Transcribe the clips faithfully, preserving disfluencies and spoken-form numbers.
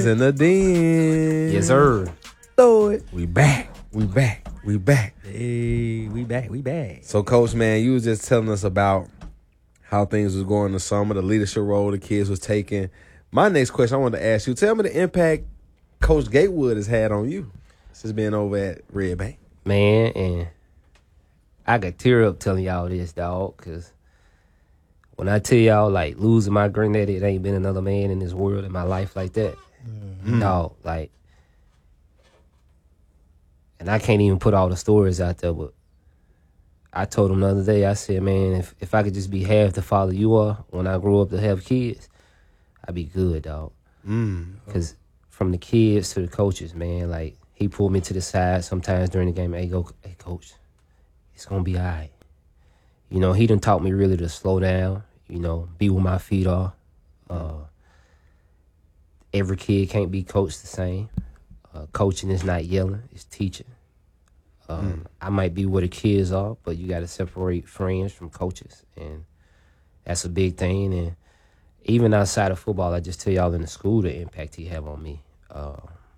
Boys in the den. Yes, sir. Throw it. We back. We back. We back. Hey, we back. We back. So, Coach, man, you was just telling us about how things was going this summer, the leadership role the kids was taking. My next question I wanted to ask you, tell me the impact Coach Gatewood has had on you since being over at Red Bank. Man, and I could tear up telling y'all this, dog, because when I tell y'all, like, losing my granddaddy, it ain't been another man in this world in my life like that. Mm-hmm. Dog, like, and I can't even put all the stories out there, but I told him the other day, I said, man, if, if I could just be half the father you are when I grow up to have kids, I'd be good, dog. Because mm. from the kids to the coaches, man, like, he pulled me to the side sometimes during the game. Hey, go, hey, coach, it's going to be all right. You know, he done taught me really to slow down, you know, be where my feet are. Uh, every kid can't be coached the same. Uh, coaching is not yelling, it's teaching. Um, mm. I might be where the kids are, but you got to separate friends from coaches, and that's a big thing. And even outside of football, I just tell y'all in the school the impact he have on me. Uh,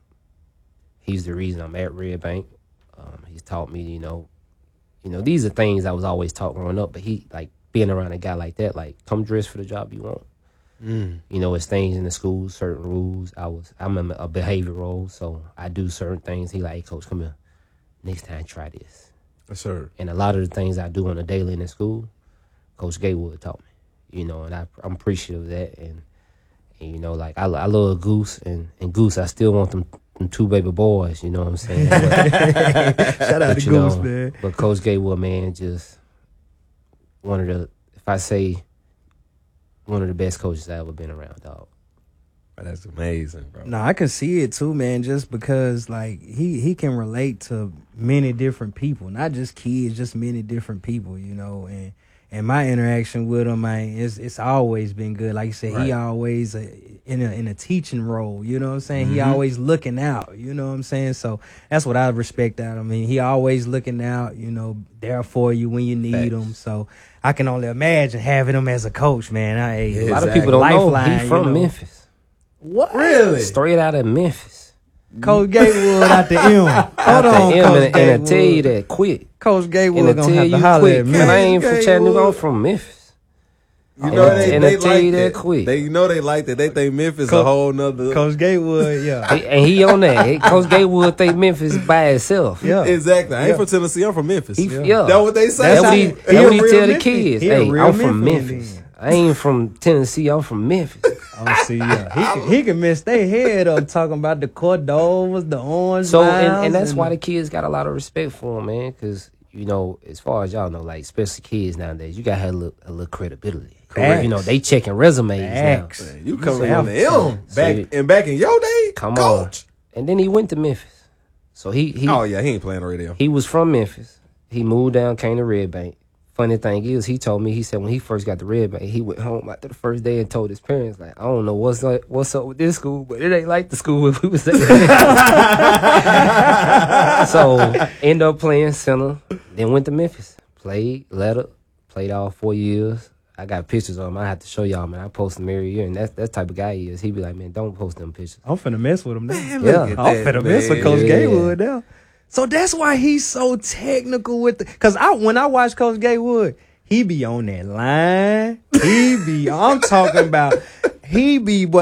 he's the reason I'm at Red Bank. Um, he's taught me, you know, you know, these are things I was always taught growing up, but he, like, being around a guy like that, like, come dress for the job you want. Mm. You know, it's things in the school, certain rules. I was, I'm a, a behavior role, so I do certain things. He like, hey, coach, come here. Next time, try this. Yes, sir. And a lot of the things I do on a daily in the school, Coach Gatewood taught me. You know, and I, I'm appreciative of that. And, and you know, like, I, I love Goose, and, and Goose, I still want them, them two baby boys, you know what I'm saying? But, shout out but, to know, Goose, man. But Coach Gatewood, man, just one of the, if I say, one of the best coaches I ever been around, dog. That's amazing, bro. No, I can see it too, man, just because, like, he, he can relate to many different people, not just kids, just many different people, you know, and and my interaction with him, man, it's, it's always been good. Like you said, right. he always uh, in a in a teaching role, you know what I'm saying? Mm-hmm. He always looking out, you know what I'm saying? So that's what I respect out of him. I mean, he always looking out, you know, there for you when you need Thanks. him. So I can only imagine having him as a coach, man. I, yeah, a lot of people don't Lifeline, know he's from you know. Memphis. What? Really? Straight out of Memphis. Coach Gatewood out the M. Hold out on, the M, Coach and, and I tell you that quick. Coach Gatewood gonna have to you holler quick. at me. Man, I ain't from Chattanooga, I'm from Memphis. You know and they, and they I tell like you that, that quick. They you know they like that. They think Memphis Coach, a whole nother. Coach Gatewood, yeah. and he on that. Coach Gatewood think Memphis by itself. Yeah, exactly. I ain't yeah. from Tennessee. I'm from Memphis. He, yeah, yeah. That's what they say. That's what he, he, he, what he tell Memphis. the kids. He Hey, I'm from Memphis. Memphis. I ain't from Tennessee. I'm from Memphis. Oh, see, yeah. He can, he can mess their head up talking about the Cordovas, the orange. So, and, and that's and why the kids got a lot of respect for him, man. Because, you know, as far as y'all know, like, especially kids nowadays, you got to have a little, a little credibility. Correct. You know, they checking resumes Facts. now. Man, you coming from the M. Back, So, and back in your day, come coach. on. And then he went to Memphis. So he, he Oh, yeah, he ain't playing the radio. He was from Memphis. He moved down, came to Red Bank. Funny thing is, he told me, he said when he first got to Red Bank, he went home after the first day and told his parents, like, I don't know what's up, what's up with this school, but it ain't like the school we was at. So, end up playing center, then went to Memphis. Played, let up, played all four years. I got pictures of him. I have to show y'all, man. I post them every year, and that's that type of guy he is. He be like, man, don't post them pictures. I'm finna mess with him now. Man, yeah. look at I'm that, finna mess with man. Coach Yeah. Gatewood now. So that's why he's so technical with the. Cause I when I watch Coach Gatewood, he be on that line. He be. I'm talking about. He be.